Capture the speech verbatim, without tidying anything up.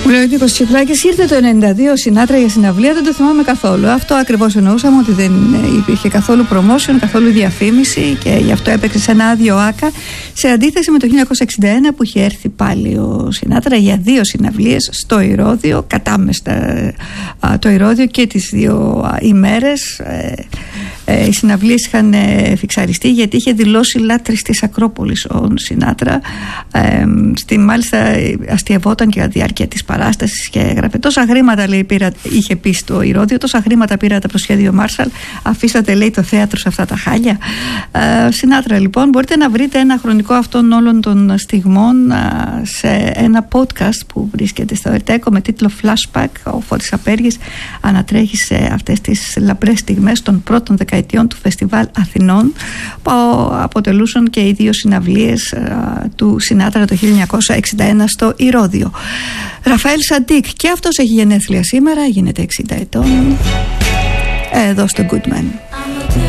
Μου λέει ο Νίκος Τσιπράκης, ήρθε το ενενήντα δύο Σινάτρα για συναυλία, δεν το θυμάμαι καθόλου. Αυτό ακριβώς εννοούσαμε, ότι δεν υπήρχε καθόλου promotion, καθόλου διαφήμιση και γι' αυτό έπαιξε σε ένα άδειο άκα. Σε αντίθεση με το χίλια εννιακόσια εξήντα ένα που είχε έρθει πάλι ο Σινάτρα για δύο συναυλίες στο Ηρώδειο, κατάμεστα το Ηρώδειο και τις δύο ημέρες. Οι συναυλίες είχαν φιξαριστεί γιατί είχε δηλώσει λάτρης της Ακρόπολης ο Σινάτρα. Ε, στη, μάλιστα αστειευόταν και κατά τη διάρκεια της παράστασης και έγραφε τόσα χρήματα, λέει, πήρα, είχε πει στο Ηρώδειο, τόσα χρήματα πήρα το προσχέδιο Μάρσαλ, αφήσατε, λέει, το θέατρο σε αυτά τα χάλια. Ε, Σινάτρα, λοιπόν, μπορείτε να βρείτε ένα χρονικό αυτών όλων των στιγμών ε, σε ένα podcast που βρίσκεται στο Ερτέκο με τίτλο Flashback. Ο Φώτης Απέργης ανατρέχει σε αυτές τις λαμπρές στιγμές των πρώτων δεκαετιών του Φεστιβάλ Αθηνών, που αποτελούσαν και οι δύο συναυλίες α, του Σινάτρα το χίλια εννιακόσια εξήντα ένα στο Ηρώδειο. Ραφαέλ Σαντίκ, και αυτός έχει γενέθλια σήμερα, γίνεται εξήντα ετών, εδώ στο Goodman.